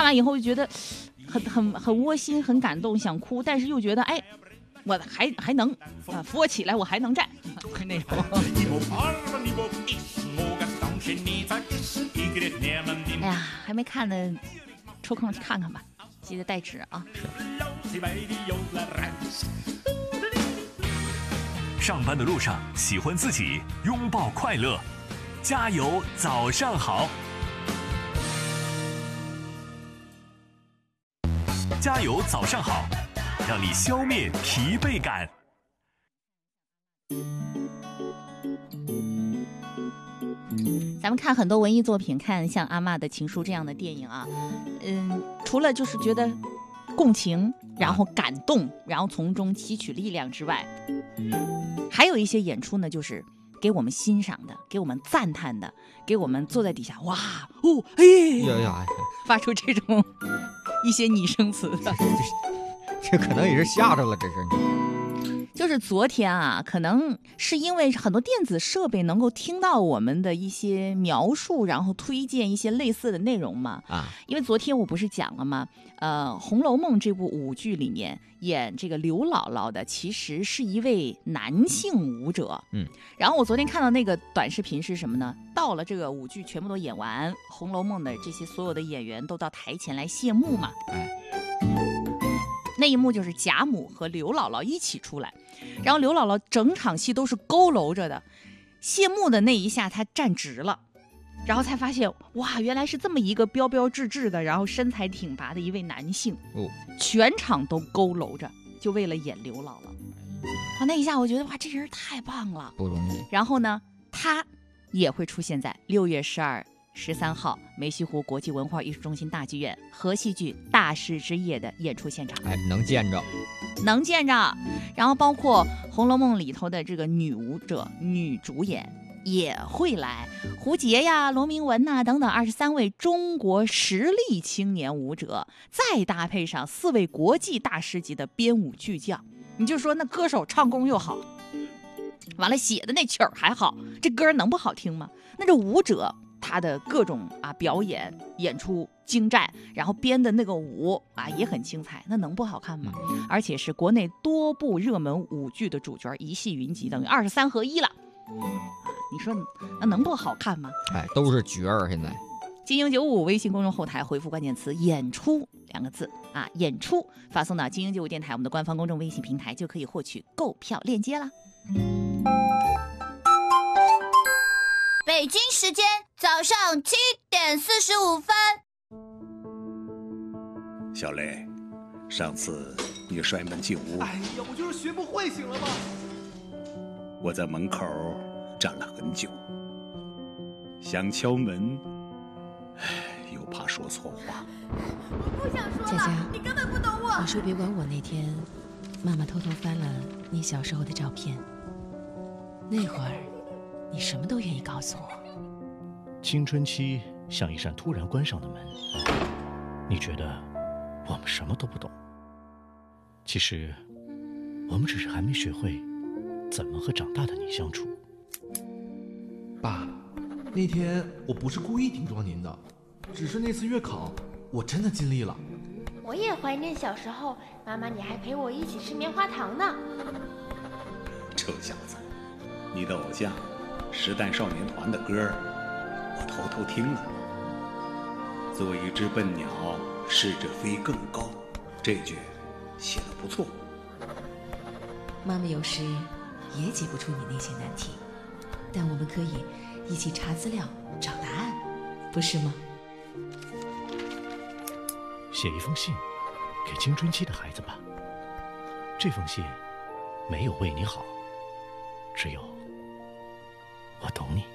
看完以后就觉得很窝心，很感动，想哭，但是又觉得哎，我还能扶我起来，我还能站那种。哎呀，还没看呢，抽空去看看吧，记得带纸啊。 上班的路上，喜欢自己，拥抱快乐，加油，早上好！加油，早上好，让你消灭疲惫感。 咱们看很多文艺作品，看像阿嬷的情书这样的电影啊，除了就是觉得共情，然后感动，然后从中汲取力量之外，还有一些演出呢，就是给我们欣赏的，给我们赞叹的，给我们坐在底下哇哦哎，发出这种一些拟声词的。 这可能也是吓着了，这是。 就是昨天啊，可能是因为很多电子设备能够听到我们的一些描述，然后推荐一些类似的内容嘛。因为昨天我不是讲了吗？《红楼梦》这部舞剧里面演这个刘姥姥的，其实是一位男性舞者。然后我昨天看到那个短视频是什么呢？到了这个舞剧全部都演完，《红楼梦》的这些所有的演员都到台前来谢幕嘛。那一幕就是贾母和刘姥姥一起出来，然后刘姥姥整场戏都是佝偻着的，谢幕的那一下她站直了，然后才发现哇，原来是这么一个标标致致的，然后身材挺拔的一位男性，全场都佝偻着，就为了演刘姥姥。那一下我觉得哇，这人太棒了， 不容易。 然后呢，他也会出现在6月12、13号梅溪湖国际文化艺术中心大剧院和戏剧《大师之夜》的演出现场。 能见着。 然后包括《红楼梦》里头的这个女舞者、女主演也会来，胡洁呀、罗明文呐等等23位中国实力青年舞者，再搭配上4位国际大师级的编舞巨匠。你就说那歌手唱功又好，完了写的那曲儿还好，这歌能不好听吗？那这舞者他的各种表演演出精湛，然后编的那个舞也很精彩，那能不好看吗？而且是国内多部热门舞剧的主角，一戏云集，等于23合1了。你说那能不好看吗？ 都是角儿。现在金鹰95微信公众后台回复关键词演出2个字演出发送到金鹰95电台我们的官方公众微信平台，就可以获取购票链接啦。 北京时间早上7点45分。 小雷，上次你摔门进屋， 哎呀，我就是学不会，行了吗？ 我在门口站了很久，想敲门，又怕说错话。 我不想说了， 佳佳， 你根本不懂我。 你说别管我那天，妈妈偷偷翻了你小时候的照片，那会儿你什么都愿意告诉我。 青春期像一扇突然关上的门，你觉得我们什么都不懂，其实我们只是还没学会怎么和长大的你相处。 爸，那天我不是故意顶撞您的，只是那次月考我真的尽力了。 我也怀念小时候，妈妈你还陪我一起吃棉花糖呢。 臭小子，你的偶像时代少年团的歌我偷偷听了。做一只笨鸟，试着飞更高，这句写得不错。 妈妈有时也解不出你那些难题，但我们可以一起查资料找答案，不是吗？ 写一封信给青春期的孩子吧，这封信没有为你好，只有我懂你。